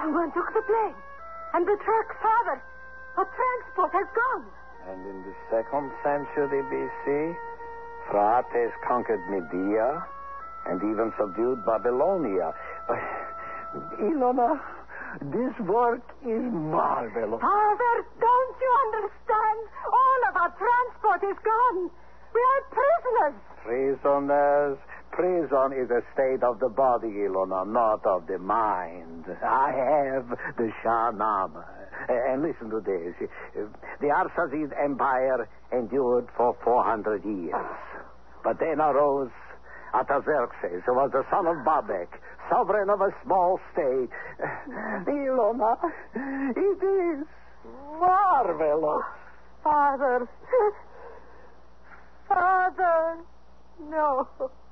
Someone took the plane. And the truck, Father. A transport has gone. And in the 2nd century BC, Phraates conquered Media and even subdued Babylonia. Ilona, this work is marvelous. Father, don't you understand? All of our transport is gone. We are prisoners. Prisoners. Prison is a state of the body, Ilona, not of the mind. I have the Shahnameh. And listen to this. The Arsacid Empire endured for 400 years. But then arose Artaxerxes, who was the son of Babek, sovereign of a small state. Ilona, it is marvelous. Father. Father. No.